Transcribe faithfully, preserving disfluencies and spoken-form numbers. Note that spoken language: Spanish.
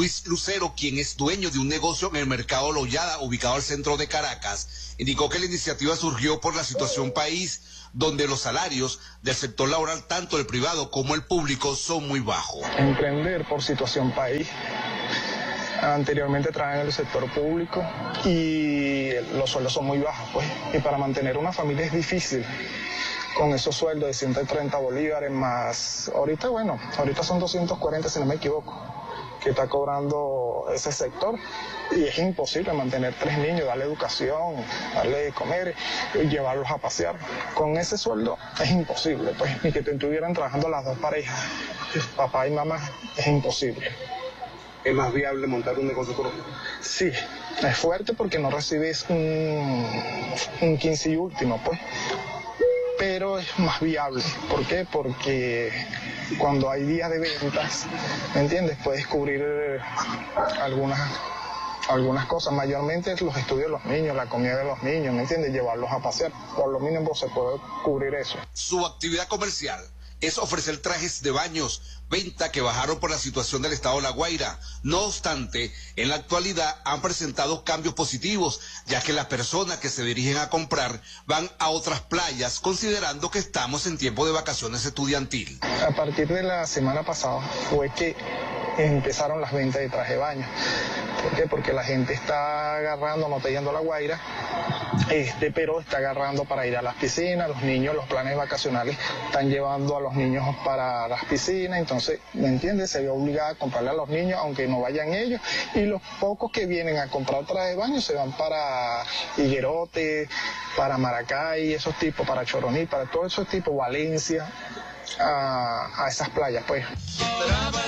Luis Lucero, quien es dueño de un negocio en el mercado Lollada, ubicado al centro de Caracas, indicó que la iniciativa surgió por la situación país, donde los salarios del sector laboral, tanto el privado como el público, son muy bajos. Emprender por situación país. Anteriormente trabajaba en el sector público y los sueldos son muy bajos, pues, y para mantener una familia es difícil con esos sueldos de ciento treinta bolívares más, ahorita bueno, ahorita son doscientos cuarenta si no me equivoco, que está cobrando ese sector, y es imposible mantener tres niños, darle educación, darle de comer y llevarlos a pasear. Con ese sueldo es imposible, pues, ni que te estuvieran trabajando las dos parejas, papá y mamá, es imposible. ¿Es más viable montar un negocio propio? Sí, es fuerte porque no recibes un, un quince y último, pues, pero es más viable. ¿Por qué? Porque cuando hay días de ventas, ¿me entiendes? Puedes cubrir algunas, algunas cosas, mayormente los estudios de los niños, la comida de los niños, ¿me entiendes? Llevarlos a pasear, por lo mínimo se puede cubrir eso. Su actividad comercial es ofrecer trajes de baños, venta que bajaron por la situación del estado de La Guaira. No obstante, en la actualidad han presentado cambios positivos, ya que las personas que se dirigen a comprar van a otras playas, considerando que estamos en tiempo de vacaciones estudiantil. A partir de la semana pasada fue que empezaron las ventas de traje de baño. ¿Por qué? Porque la gente está agarrando, no está yendo a La Guaira, este, pero está agarrando para ir a las piscinas. Los niños, los planes vacacionales están llevando a los niños para las piscinas, entonces, ¿me entiendes? Se ve obligada a comprarle a los niños, aunque no vayan ellos, y los pocos que vienen a comprar traje de baño se van para Higuerote, para Maracay, esos tipos, para Choroní, para todos esos tipos, Valencia, a, a esas playas, pues.